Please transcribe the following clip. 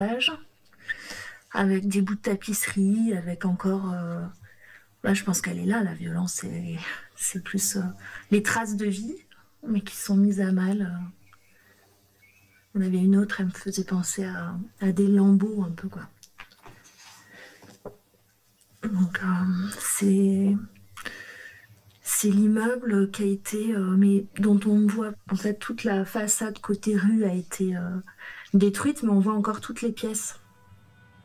avec des bouts de tapisserie, avec encore... Là, je pense qu'elle est là, la violence, c'est plus les traces de vie, mais qui sont mises à mal. On avait une autre, elle me faisait penser à des lambeaux un peu, quoi. Donc, c'est l'immeuble qui a été, mais dont on voit, en fait, toute la façade côté rue a été détruite, mais on voit encore toutes les pièces.